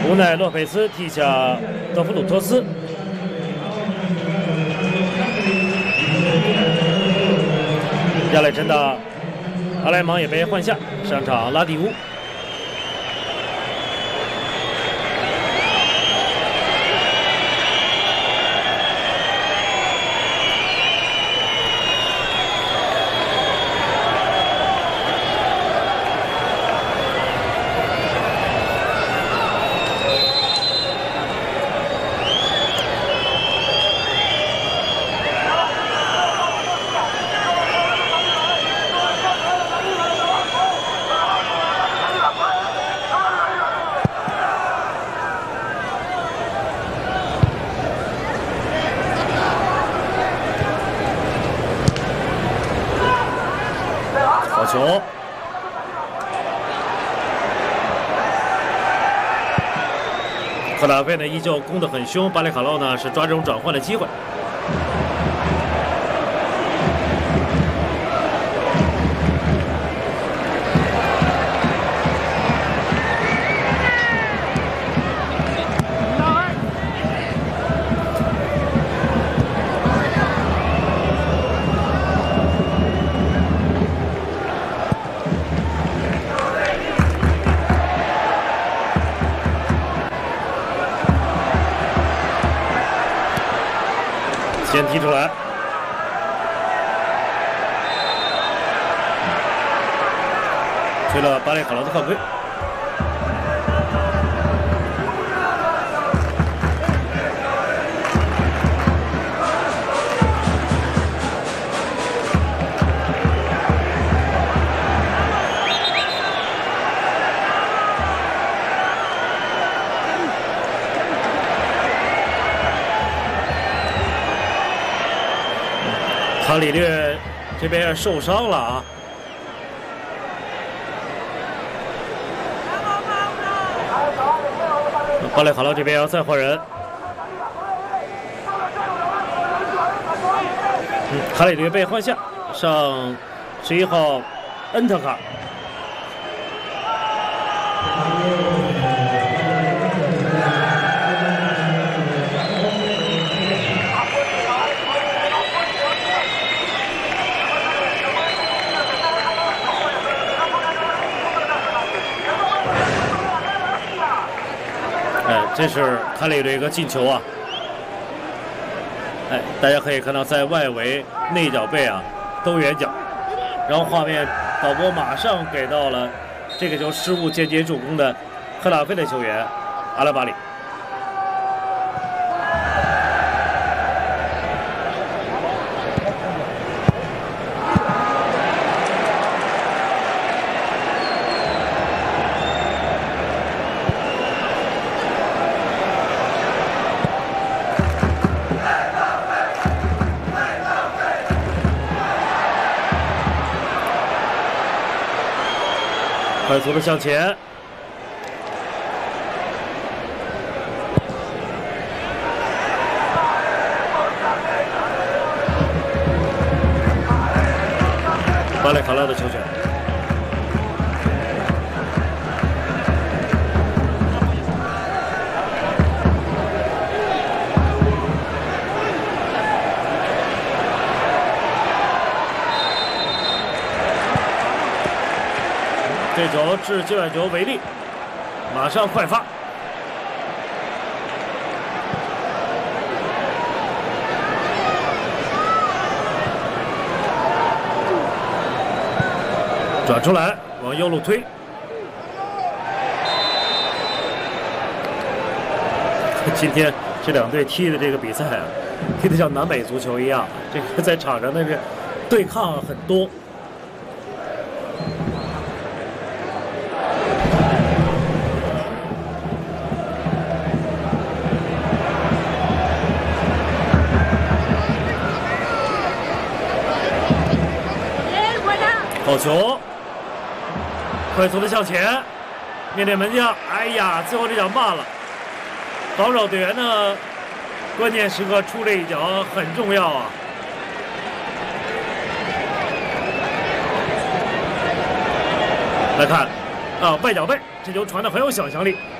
无奈洛佩斯踢下德弗鲁托斯。亚历山大阿莱芒也被换下，上场拉蒂乌。球，赫达菲呢依旧攻得很凶，巴里卡洛呢是抓这种转换的机会。先踢出来，吹了巴列卡劳的犯规。卡里略这边受伤了啊！巴列卡劳这边要再换人。卡里略被换下，上11号恩特卡。这是卡里略一个进球啊！大家可以看到，在外围内脚背啊兜远角，然后画面导播马上给到了这个球失误间接助攻的赫拉菲的球员阿拉巴里。快速的向前，巴列卡拉的球权。这球置界外球为例，马上快发。转出来，往右路推。今天这两队踢的这个比赛啊，踢得像南美足球一样，这个在场上那个对抗很多。好球，快速的向前，面对门将，哎呀，最后这脚慢了。防守队员呢，关键时刻出这一脚很重要啊。来看啊，外脚背，这球传的很有想象力。